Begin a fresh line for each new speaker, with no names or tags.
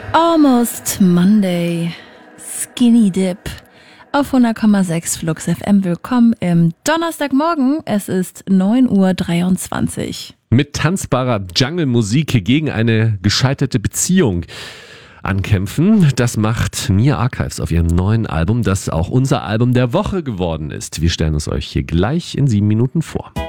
Almost Monday, Skinny Dip auf 100,6 Flux FM. Willkommen im Donnerstagmorgen. Es ist 9:23 Uhr.
Mit tanzbarer Jungle-Musik gegen eine gescheiterte Beziehung ankämpfen. Das macht Mia Archives auf ihrem neuen Album, das auch unser Album der Woche geworden ist. Wir stellen es euch hier gleich in 7 Minuten vor.